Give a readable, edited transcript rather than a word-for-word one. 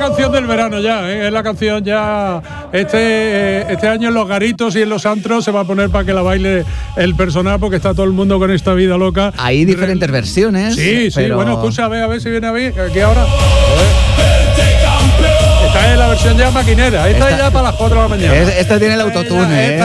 canción del verano ya, es la canción ya. Este año en los garitos y en los antros se va a poner para que la baile el personal, porque está todo el mundo con esta vida loca. Hay diferentes versiones. Sí, pero... bueno, escucha, a ver si viene a ver, aquí ahora. Esta es la versión ya maquinera, esta es ya para las 4 de la mañana. Esta tiene el autotune,